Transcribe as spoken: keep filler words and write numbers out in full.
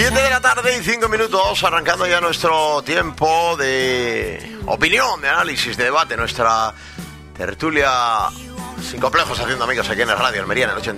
siete de la tarde y cinco minutos, arrancando ya nuestro tiempo de opinión, de análisis, de debate, nuestra tertulia sin complejos haciendo amigos aquí en el Radio Almería en el ochenta